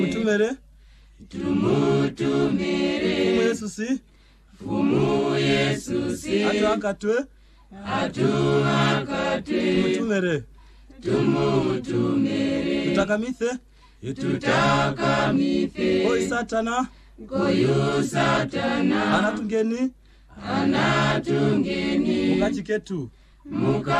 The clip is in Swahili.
Mutumere. Tumutumere. Fumu Yesusi. Atuakatwe. Mutumere. Tumutumere. Tutakamithe. Tutakamithe. Koi Satana. Koyu Satana. Anatungeni. Anatungeni. Mukachiketu.